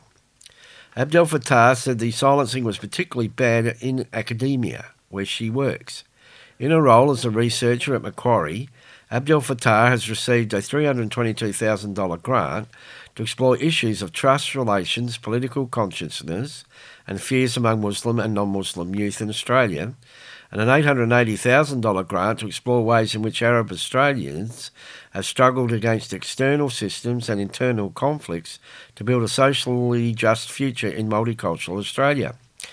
Abdel Fattah said the silencing was particularly bad in academia, where she works. In her role as a researcher at Macquarie, Abdel Fattah has received a three hundred twenty-two thousand dollars grant to explore issues of trust, relations, political consciousness and fears among Muslim and non-Muslim youth in Australia, and an eight hundred eighty thousand dollars grant to explore ways in which Arab Australians have struggled against external systems and internal conflicts to build a socially just future in multicultural Australia.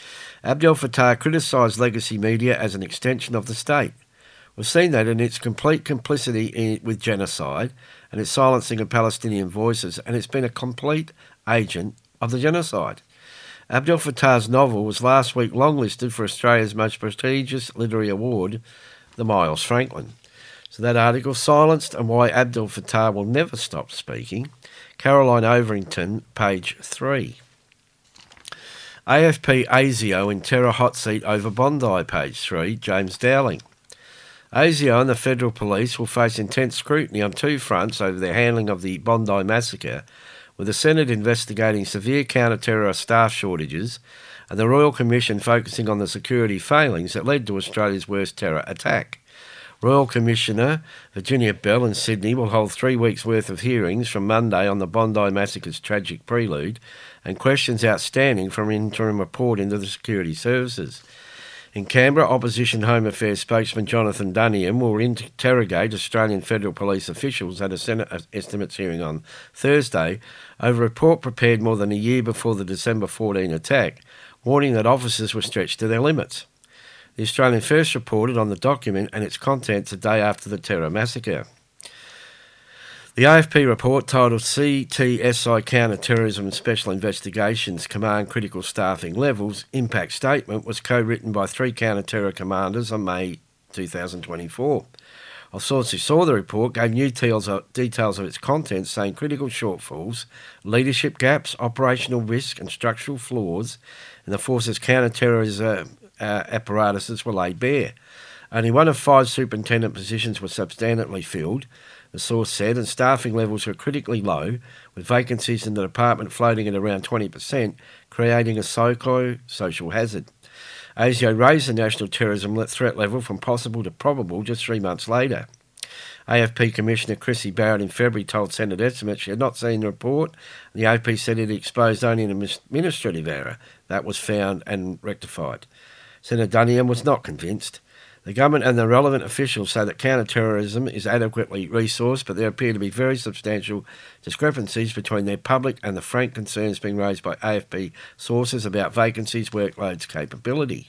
Abdel Fattah criticised legacy media as an extension of the state. We've seen that in its complete complicity in, with genocide and its silencing of Palestinian voices, and it's been a complete agent of the genocide. Abdel Fattah's novel was last week longlisted for Australia's most prestigious literary award, the Miles Franklin. So that article, Silenced and Why Abdel Fattah Will Never Stop Speaking, Caroline Overington, page three. A F P ASIO in terror hot seat over Bondi, page three, James Dowling. ASIO and the Federal Police will face intense scrutiny on two fronts over their handling of the Bondi massacre, with the Senate investigating severe counter-terror staff shortages and the Royal Commission focusing on the security failings that led to Australia's worst terror attack. Royal Commissioner Virginia Bell in Sydney will hold three weeks' worth of hearings from Monday on the Bondi massacre's tragic prelude and questions outstanding from an interim report into the security services. In Canberra, Opposition Home Affairs spokesman Jonathan Dunniam will interrogate Australian Federal Police officials at a Senate estimates hearing on Thursday over a report prepared more than a year before the December fourteenth attack, warning that officers were stretched to their limits. The Australian first reported on the document and its contents a day after the terror massacre. The A F P report, titled C T S I Counter-Terrorism and Special Investigations Command Critical Staffing Levels Impact Statement, was co-written by three counter-terror commanders on May two thousand twenty-four. A source who saw the report gave new details of, details of its contents, saying critical shortfalls, leadership gaps, operational risk and structural flaws in the force's counter-terrorism uh, apparatuses were laid bare. Only one of five superintendent positions was substantially filled. the source said, and staffing levels were critically low, with vacancies in the department floating at around twenty percent, creating a psycho-social hazard. ASIO raised the national terrorism threat level from possible to probable just three months later. A F P Commissioner Chrissy Barrett in February told Senate estimates she had not seen the report. The A P said it exposed only an administrative error that was found and rectified. Senator Dunnigan was not convinced. The government and the relevant officials say that counter-terrorism is adequately resourced, but there appear to be very substantial discrepancies between their public and the frank concerns being raised by A F P sources about vacancies, workloads, capability.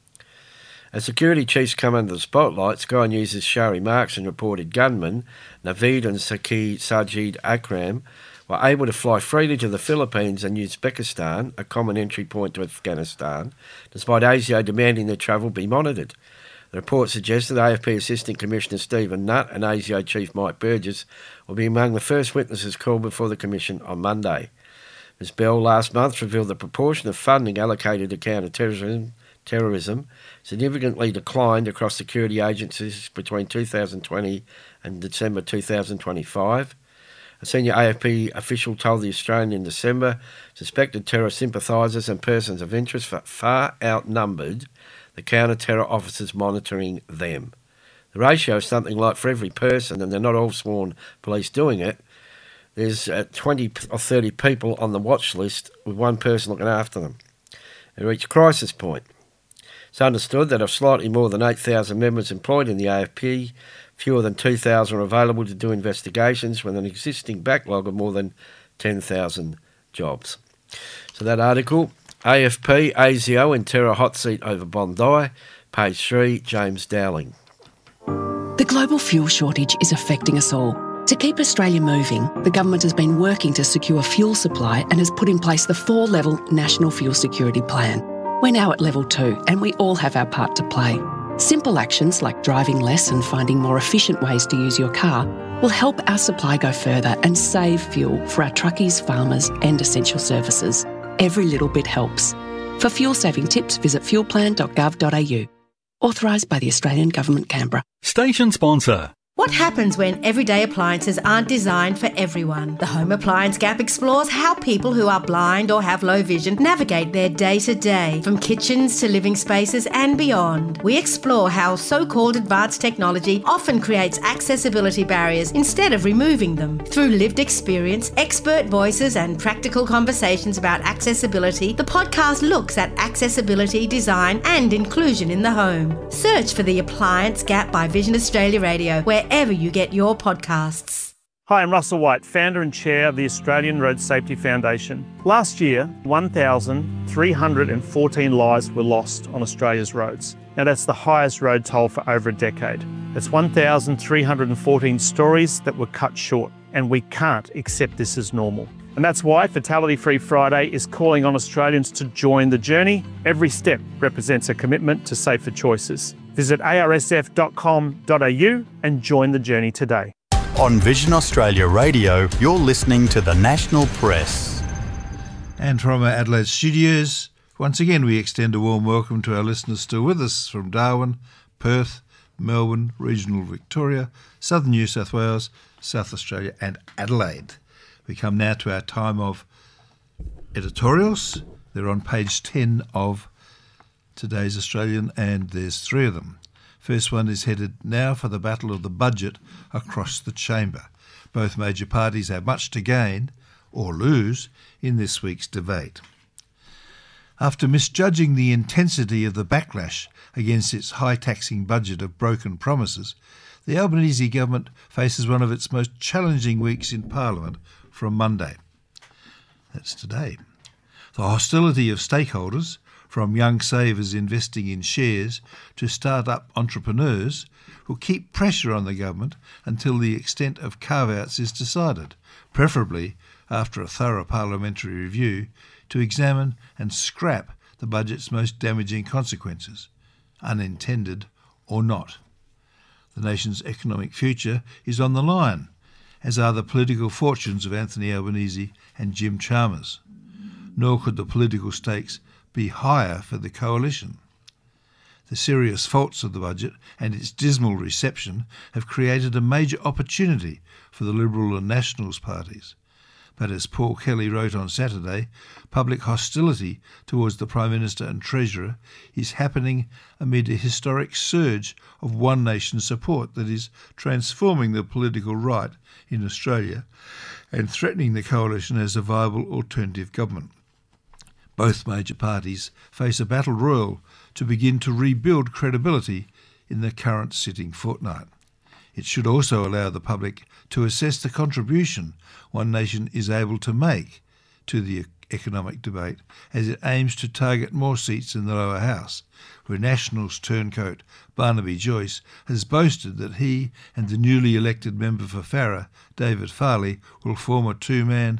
As security chiefs come under the spotlight, Sky News' Shari Markson reported gunmen Naveed and Saki Sajid Akram were able to fly freely to the Philippines and Uzbekistan, a common entry point to Afghanistan, despite ASIO demanding their travel be monitored. The report suggested A F P Assistant Commissioner Stephen Nutt and ASIO Chief Mike Burgess will be among the first witnesses called before the Commission on Monday. Miz Bell last month revealed the proportion of funding allocated to counter-terrorism terrorism significantly declined across security agencies between two thousand twenty and December two thousand twenty-five. A senior A F P official told the Australian in December suspected terror sympathisers and persons of interest far outnumbered the counter-terror officers monitoring them. The ratio is something like for every person, and they're not all sworn police doing it, there's uh, twenty or thirty people on the watch list with one person looking after them. They reach crisis point. It's understood that of slightly more than eight thousand members employed in the A F P, fewer than two thousand are available to do investigations with an existing backlog of more than ten thousand jobs. So that article, A F P, ASIO in terror hot seat over Bondi, page three, James Dowling. The global fuel shortage is affecting us all. To keep Australia moving, the government has been working to secure fuel supply and has put in place the four-level National Fuel Security Plan. We're now at level two, and we all have our part to play. Simple actions like driving less and finding more efficient ways to use your car will help our supply go further and save fuel for our truckies, farmers and essential services. Every little bit helps. For fuel-saving tips, visit fuel plan dot gov dot a u. Authorised by the Australian Government, Canberra. Station sponsor. What happens when everyday appliances aren't designed for everyone? The Home Appliance Gap explores how people who are blind or have low vision navigate their day-to-day, from kitchens to living spaces and beyond. We explore how so-called advanced technology often creates accessibility barriers instead of removing them. Through lived experience, expert voices and practical conversations about accessibility, the podcast looks at accessibility, design and inclusion in the home. Search for The Appliance Gap by Vision Australia Radio, where wherever you get your podcasts. Hi, I'm Russell White, founder and chair of the Australian Road Safety Foundation. Last year, one thousand three hundred fourteen lives were lost on Australia's roads. Now that's the highest road toll for over a decade. That's one thousand three hundred fourteen stories that were cut short, and we can't accept this as normal. And that's why Fatality Free Friday is calling on Australians to join the journey. Every step represents a commitment to safer choices. Visit a r s f dot com dot a u and join the journey today. On Vision Australia Radio, you're listening to the National Press. And from our Adelaide studios, once again we extend a warm welcome to our listeners still with us from Darwin, Perth, Melbourne, regional Victoria, southern New South Wales, South Australia and Adelaide. We come now to our time of editorials. They're on page ten of today's Australian, and there's three of them. First one is headed Now for the Battle of the Budget across the chamber. Both major parties have much to gain, or lose, in this week's debate. After misjudging the intensity of the backlash against its high-taxing budget of broken promises, the Albanese government faces one of its most challenging weeks in Parliament from Monday. That's today. The hostility of stakeholders, from young savers investing in shares to start-up entrepreneurs, will keep pressure on the government until the extent of carve-outs is decided, preferably after a thorough parliamentary review to examine and scrap the budget's most damaging consequences, unintended or not. The nation's economic future is on the line, as are the political fortunes of Anthony Albanese and Jim Chalmers. Nor could the political stakes be higher for the coalition. The serious faults of the budget and its dismal reception have created a major opportunity for the Liberal and Nationals parties. But as Paul Kelly wrote on Saturday, public hostility towards the Prime Minister and Treasurer is happening amid a historic surge of One Nation support that is transforming the political right in Australia and threatening the coalition as a viable alternative government. Both major parties face a battle royal to begin to rebuild credibility in the current sitting fortnight. It should also allow the public to assess the contribution One Nation is able to make to the economic debate as it aims to target more seats in the lower house, where Nationals turncoat Barnaby Joyce has boasted that he and the newly elected member for Farrer, David Farley, will form a two-man